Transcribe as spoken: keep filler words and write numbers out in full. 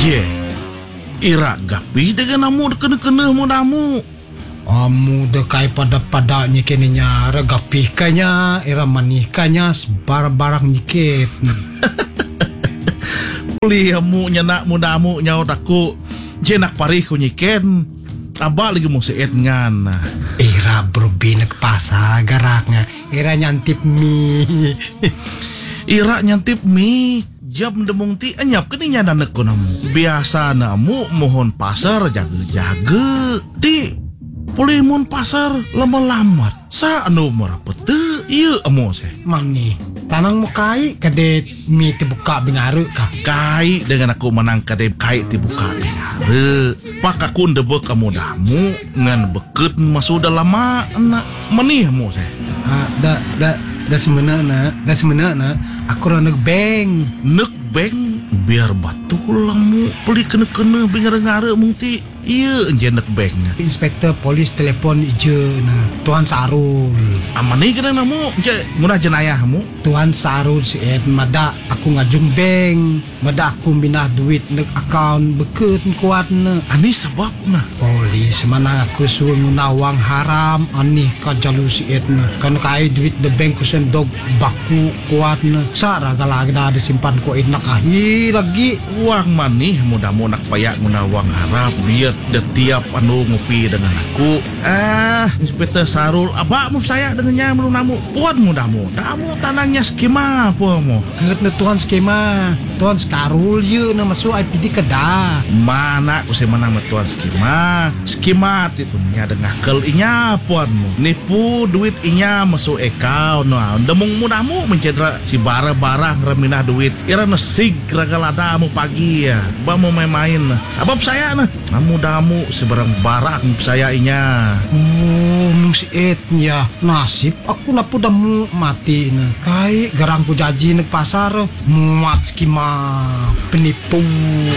Je, ira gapi dengan namu kena-kena mu namu. Amu dekai pada-pada nyikeninya regapikanya era manikanya sebarang-barang nyikit. Puli amu nyanak mu namu nyaw daku. Je nak parih ku nyiken. Abak lagi mu seet ngan. Era berbina ke pasar garaknya. Era nyantip mie. Ira nyantip mi jam demung ti anyap keninya nanek ko namu. Biasa namu mohon pasar jaga-jaga. Ti puli mohon pasar lama-lamat. Sa anu merapete iya amo se. Mani tanang mo kai kadet mie dibuka bingaru ka. Kai dengan aku menang kadep kai dibuka bingare. Pak aku ndebe kamu damu ngan beket masuk dalam mana menih mo se. Ha da da da semenana, da semenana aku ra negbeng. Nek beng biar batul lamu peli kena-kena bingare-ngare mung ti. Iya enje nek beng. Inspektor polis telepon ije na Tuan Sarul. Amani kena namu je munah jenayahmu. Tuan Sarul si Ed mada aku ngajung beng. Mada aku minah duit nek account beket kuat na. Ani sebab nah. Polis mana aku suruh ngunawang haram ani ka jalu si Ed na. Kan kai duit de bank ku sendok baku kuat na. Sara galagi dah ada simpan ko id nakahi lagi. Uang manih mudah-mudahan nak payak ngunawang harap biar de tiap anu ngopi dengan aku. Ah, Inspektur Sarul, abak mu saya dengannya belum namu. Puan mudah-mudahan. Kamu tanangnya skema apa mu? Ket na Tuan skema. Tuan Sarul je na masuk I P D kedah. Mana aku saya menang tuan skema. Skema itu nya dengan kel inya puan mu. Nipu duit inya masuk account. Nah, demung mudamu mencedera si bara-bara reminah duit. Ira nesig ragalada mu pagi ya. Ba mau main-main. Abab saya nah. Kamu damu sebarang barang saya inya. Oh, musi etnya nasib aku napu damu mati na. Kai garang ku jaji nek pasar muat skema penipu.